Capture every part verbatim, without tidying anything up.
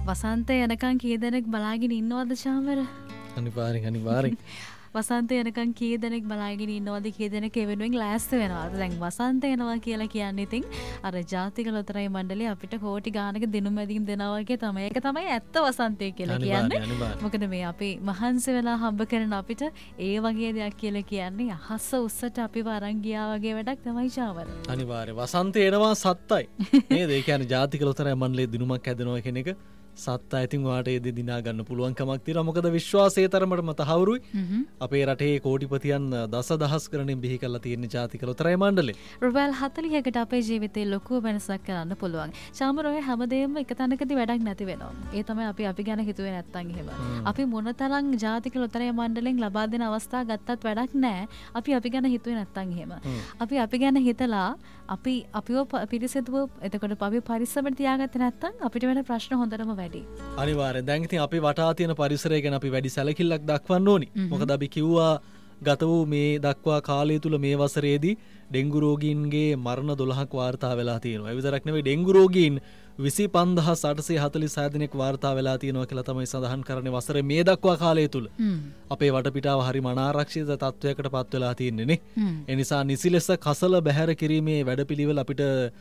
වසන්තය යනකම් කී දෙනෙක් බලාගෙන ඉන්නවද චාමර? අනිවාර්යෙන් අනිවාර්යෙන්. වසන්තය යනකම් කී දෙනෙක් බලාගෙන ඉන්නවද කී දෙනෙක් ඒ වෙනුවෙන් ලෑස්ති වෙනවද? දැන් වසන්තය එනවා කියලා කියන්නේ ඉතින් අර ජාතික ලොතරැයි මණ්ඩලය අපිට කෝටි ගානක දිනුමැදීම් දෙනවා වගේ තමයි. ඒක තමයි ඇත්ත වසන්තය කියලා කියන්නේ. මොකද මේ අපි මහන්සි වෙලා හම්බ කරන අපිට ඒ වගේ දෙයක් කියලා කියන්නේ අහස උස්සට අපිව අරන් ගියා වගේ වැඩක් තමයි චාමර. අනිවාර්යෙන් වසන්තය එනවා සත්තයි. නේද? ඒ කියන්නේ ජාතික ලොතරැයි මණ්ඩලයේ දිනුමක් හැදෙනවා කියන එක සත්තා ඉතින් වාට ඒ දිනා ගන්න පුළුවන් කමක් තියෙනවා. මොකද විශ්වාසයේ තරමටම තහවුරුයි. අපේ රටේ කෝටිපතියන් දසදහස් ගණනින් බිහි කරලා තියෙන ජාතික ලොතරැයි මණ්ඩලය. රුපියල් හතළිහකට අපේ ජීවිතේ ලොකු වෙනසක් කරන්න පුළුවන්. චාමර ඔය හැමදේම එක තැනකදී වැඩක් නැති වෙනවා. ඒ තමයි අපි අපි ගැන හිතුවේ නැත්තම් එහෙම. අපි මොනතරම් ජාතික ලොතරැයි මණ්ඩලෙන් ලබා දෙන අවස්ථා ගත්තත් වැඩක් නැහැ. අපි අපි ගැන හිතුවේ නැත්තම් එහෙම. අපි අපි ගැන හිතලා අපි අපිව පිරිසිදුව එතකොට අපි පරිස්සමට තියාගත්තේ නැත්තම් අපිට වෙන ප්‍රශ්න හොඳටම අනිවාර්යෙන්. දැන් ඉතින් අපි වටා තියෙන පරිසරය ගැන අපි වැඩි සැලකිල්ලක් දක්වන්න ඕනි. මොකද අපි කිව්වා ගත වූ මේ දක්වා කාලය තුල මේ වසරේදී ඩෙන්ගු රෝගීන්ගේ මරණ දොළහක් වාර්තා වෙලා තියෙනවා. ඒ විතරක් නෙවෙයි ඩෙන්ගු රෝගීන් විසිපන්දාස් අටසිය හතළිස් හය දෙනෙක් වාර්තා වෙලා තියෙනවා කියලා තමයි සඳහන් කරන්නේ වසරේ මේ දක්වා කාලය තුල. අපේ වටපිටාව හරිම අනාරක්ෂිත තත්වයකට පත් වෙලා තියෙන්නේ නේ. ඒ නිසා නිසි ලෙස කසල බැහැර කිරීමේ වැඩපිළිවෙල අපිට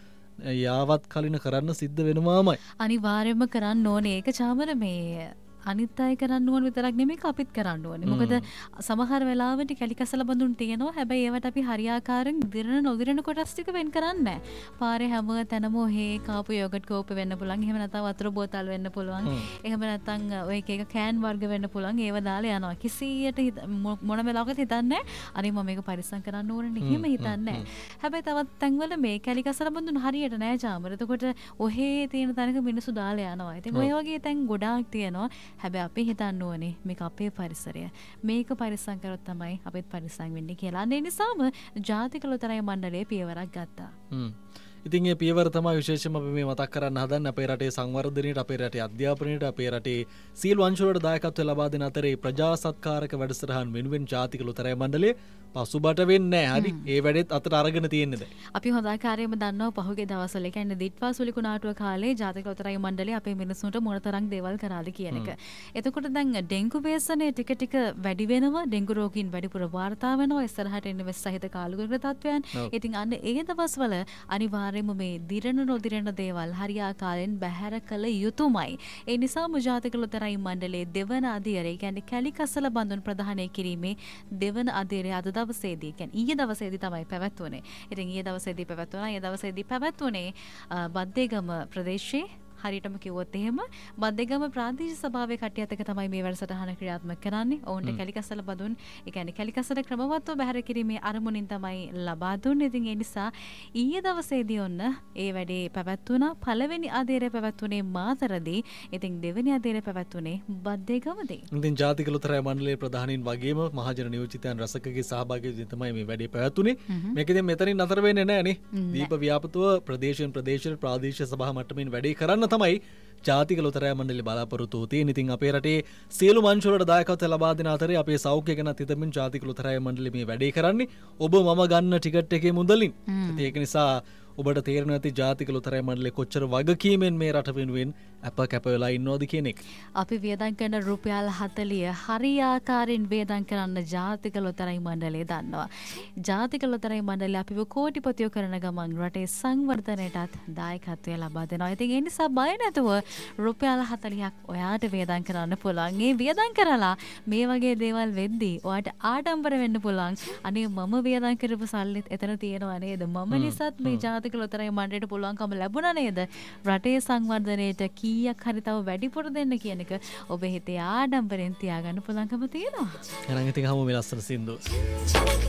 යාවත් කලින කරන්න සිද්ධ වෙනවාමයි. අනිවාර්යයෙන්ම කරන්න ඕනේ. ඒක චාමර මේ අනිත් අය කරන්න ඕන විතරක් නෙමෙයි අපිත් කරන්න ඕනේ. මොකද සමහර වෙලාවට කැලිකසල බඳුන් තියෙනවා. හැබැයි ඒවට අපි හරියාකාරයෙන් දිරන නොදිරන කොටස් ටික වෙන් කරන්නේ නැහැ. පාරේ හැම තැනම ඔහේ කාපු යෝගට් කෝප්ප වෙන්න පුළුවන්. එහෙම නැත්නම් වතුර බෝතල් වෙන්න පුළුවන්. එහෙම නැත්නම් ඔය එක එක කෑන් වර්ග වෙන්න පුළුවන්. ඒව දාලා යනවා. කිසියට මොන වෙලාවකත් හිතන්නේ අනේ මම මේක පරිස්සම් කරන්න ඕනේ. එහෙම හිතන්නේ හැබැයි තවත් තැන්වල මේ කැලිකසල බඳුන් හරියට නෑ චාමර. එතකොට ඔහේ තියෙන තැනක මිනිස්සු දාලා යනවා. ඉතින් ඔය වගේ තැන් ගොඩාක් තියෙනවා. හැබැයි අපි හිතන්න ඕනේ මේක අපේ පරිසරය. මේක පරිස්සම් කරොත් තමයි අපිත් පරිස්සම් වෙන්නේ කියලා. ඒ නිසාම ජාතික ලොතරැයි මණ්ඩලය පියවරක් ගත්තා. හ්ම්. ඉතින් මේ පියවර තමයි විශේෂයෙන්ම අපි මේ මතක් කරන්න හදන්නේ අපේ රටේ සංවර්ධනයට, අපේ රටේ අධ්‍යාපනයට, අපේ රටේ සීල් වංශවලට දායකත්වය ලබා දෙන අතරේ ප්‍රජා සත්කාරක වැඩසටහන් වෙනුවෙන් ජාතික ලොතරැයි මණ්ඩලය පසුබට වෙන්නේ නැහැ. හරි. ඒ වැඩෙත් අතට අරගෙන තියෙන්නේ දැන්. අපි හොඳාකාරයෙන්ම දන්නවා පහුගිය දවස්වල කියන්නේ දිට්වා සුලිකු නාටුව කාලේ ජාතික ලොතරැයි මණ්ඩලය අපේ මිනිස්සුන්ට මොනතරම් දේවල් කරාද කියන එක. එතකොට දැන් ඩෙන්ගු ව්‍යසනය ටික ටික වැඩි වෙනවා. ඩෙන්ගු රෝගීන් වැඩිපුර වාර්තා වෙනවා. ඉස්සරහට එන්නේ වෙස් සහිත කාලුගුණ තත්වයන්. ඉතින් අන්න ඒ දවස්වල අනිවාර්යයෙන්ම මේ දිරන නොදිරන දේවල් හරියාකාරයෙන් බැහැර කළ යුතුමයි. ඒ නිසා ජාතික ලොතරැයි මණ්ඩලයේ දෙවන අධීරය කියන්නේ කැලිකසල බඳුන් ප්‍රදානය කිරීමේ දෙවන අධීරය අද දවසේදී කියන්නේ ඊයේ දවසේදී තමයි පැවැත්වුනේ. ඉතින් ඊයේ දවසේදී පැවැත්වුණා. ඊයේ දවසේදී පැවැත්වුනේ බද්දේගම ප්‍රදේශයේ හරියටම කිව්වොත් එහෙම බද්දේගම ප්‍රාදේශීය සභාවේ කට්ටියත් එක්ක තමයි මේ වැඩසටහන ක්‍රියාත්මක කරන්නේ. ඔවුන්ට කැලිකසල බඳුන්, ඒ කියන්නේ කැලිකසල ක්‍රමවත්ව බැහැර කිරීමේ අරමුණින් තමයි ලබා දුන්නේ. ඉතින් ඒ නිසා ඊයේ දවසේදී ඔන්න ඒ වැඩේ පැවැත්වුණා. පළවෙනි අධීරය පැවැත්වුනේ මාතරදී. ඉතින් දෙවෙනි අධීරය පැවැත්වුනේ බද්දේගමදී. ඉතින් ජාතික ලොතරැයි මණ්ඩලයේ ප්‍රධානීන් වගේම මහජන නියෝජිතයන් රසකගේ සහභාගීත්වයෙන් තමයි මේ වැඩේ පැවැත්වුනේ. මේක ඉතින් මෙතනින් නතර වෙන්නේ නැහැ නේ. දීප ව්‍යාපෘතව ප්‍රදේශයෙන් ප්‍රදේශයට ප්‍රාදේශීය සභා මට්ටමින් වැඩේ කරන්න තමයි ජාතික ලොතරැයි මණ්ඩලය බලාපොරොත්තු වෙන්නේ. ඉතින් අපේ රටේ සියලු මංච වලට දායකත්වය ලබා දෙන අතරේ අපේ සෞඛ්‍ය ගැන හිතමින් ජාතික ලොතරැයි මණ්ඩලය මේ වැඩේ කරන්නේ. ඔබ මම ගන්න ටිකට් එකේ මුදලින්. ඒක නිසා ඔබට තේරෙන්නේ නැති ජාතික ලොතරැයි මණ්ඩලය කොච්චර වගකීමෙන් මේ රට වෙනුවෙන් අප කැප වෙලා ඉන්නවද කියන එක. අපි වියදම් කරන රුපියල් හතළිහ හරියාකාරයෙන් වියදම් කරන්න ජාතික ලොතරැයි මණ්ඩලය දන්නවා. ජාතික ලොතරැයි මණ්ඩලය අපිව කෝටිපතියෝ කරන ගමන් රටේ සංවර්ධනයටත් දායකත්වය ලබා දෙනවා. ඉතින් ඒ නිසා බය නැතුව රුපියල් හතළිහක් ඔයාට වියදම් කරන්න පුළුවන්. ඒ වියදම් කරලා මේ වගේ දේවල් වෙද්දී ඔයාට ආඩම්බර වෙන්න පුළුවන්. අනේ මම වියදම් කරපු සල්ලිත් එතන තියෙනවා නේද? මම නිසාත් මේ ජාතික ලොතරැයි මණ්ඩලයට පුළුවන්කම ලැබුණා නේද? රටේ සංවර්ධනයට කීයක් හරි තව වැඩිපුර දෙන්න කියන එක ඔබේ හිතේ ආඩම්බරෙන් තියාගන්න පුළුවන්කම තියෙනවා. එහෙනම් ඉතින් හමු මේ ලස්සන සින්දුව.